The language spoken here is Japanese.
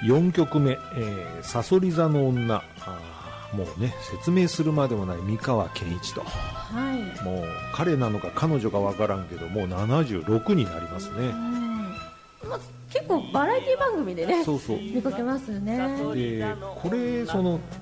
4曲目、さそり座の女、もうね説明するまでもない三河健一と、 はい、 もう彼なのか彼女か分からんけどもう76になりますね。 まあ、結構バラエティ番組でねそうそう見かけますよね。 でこれその